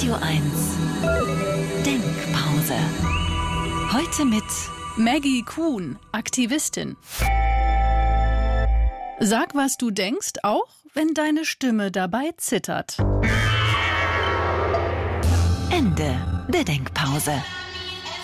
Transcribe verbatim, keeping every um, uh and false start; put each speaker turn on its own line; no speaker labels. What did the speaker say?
Radio eins Denkpause. Heute mit
Maggie Kuhn, Aktivistin. Sag, was du denkst, auch wenn deine Stimme dabei zittert.
Ende der Denkpause.